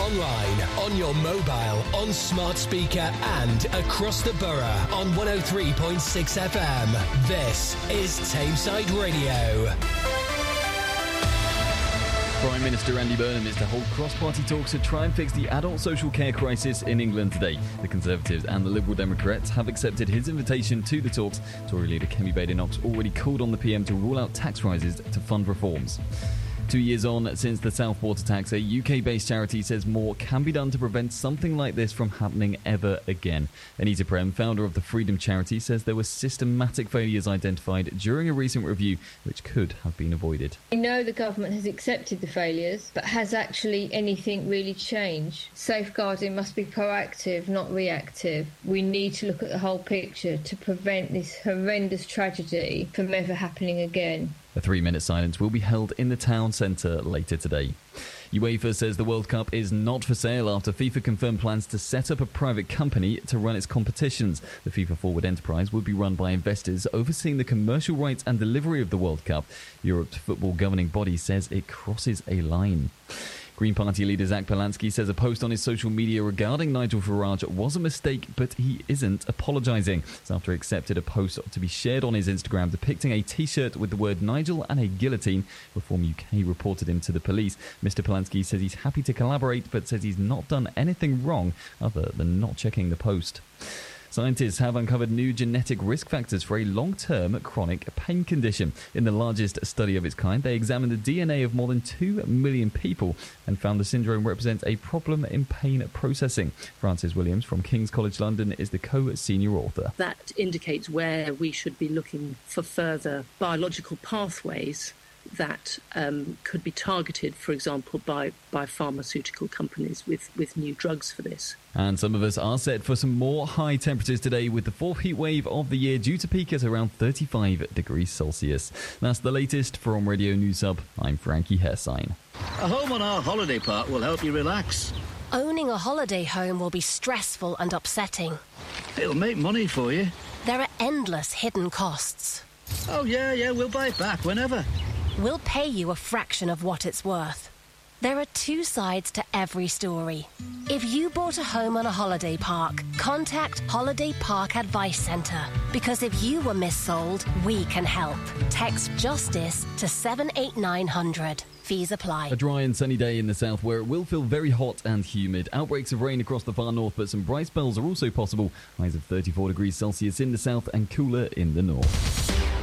online, on your mobile, on smart speaker and across the borough on 103.6 FM. This is Tameside Radio. Prime Minister Andy Burnham is to hold cross-party talks to try and fix the adult social care crisis in England today. The Conservatives and the Liberal Democrats have accepted his invitation to the talks. Tory leader Kemi Badenoch already called on the PM to rule out tax rises to fund reforms. 2 years on since the Southport attacks, a UK-based charity says more can be done to prevent something like this from happening ever again. Anita Prem, founder of the Freedom Charity, says there were systematic failures identified during a recent review which could have been avoided. We know the government has accepted the failures, but has actually anything really changed? Safeguarding must be proactive, not reactive. We need to look at the whole picture to prevent this horrendous tragedy from ever happening again. A 3-minute silence will be held in the town centre later today. UEFA says the World Cup is not for sale after FIFA confirmed plans to set up a private company to run its competitions. The FIFA Forward enterprise would be run by investors overseeing the commercial rights and delivery of the World Cup. Europe's football governing body says it crosses a line. Green Party leader Zach Polansky says a post on his social media regarding Nigel Farage was a mistake, but he isn't apologising. It's after he accepted a post to be shared on his Instagram depicting a T-shirt with the word Nigel and a guillotine. Reform UK reported him to the police. Mr Polansky says he's happy to collaborate, but says he's not done anything wrong other than not checking the post. Scientists have uncovered new genetic risk factors for a long-term chronic pain condition. In the largest study of its kind, they examined the DNA of more than 2 million people and found the syndrome represents a problem in pain processing. Frances Williams from King's College London is the co-senior author. That indicates where we should be looking for further biological pathways that could be targeted, for example, by pharmaceutical companies with new drugs for this. And some of us are set for some more high temperatures today, with the fourth heat wave of the year due to peak at around 35 degrees Celsius. That's the latest from Radio News Hub. I'm Frankie Hairsign. A home on our holiday park will help you relax. Owning a holiday home will be stressful and upsetting. It'll make money for you. There are endless hidden costs. Oh, yeah, we'll buy it back whenever. We'll pay you a fraction of what it's worth. There are two sides to every story. If you bought a home on a holiday park, contact Holiday Park Advice Centre. Because if you were missold, we can help. Text JUSTICE to 78900. Fees apply. A dry and sunny day in the south where it will feel very hot and humid. Outbreaks of rain across the far north, but some bright spells are also possible. Highs of 34 degrees Celsius in the south and cooler in the north.